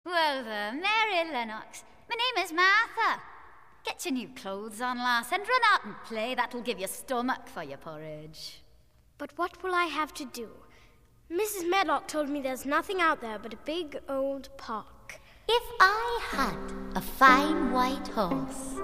Well there, Mary Lennox. My name is Martha. Get your new clothes on, lass, and run out and play. That'll give you stomach for your porridge. But what will I have to do? Mrs. Medlock told me there's nothing out there but a big old park. If I had a fine white horse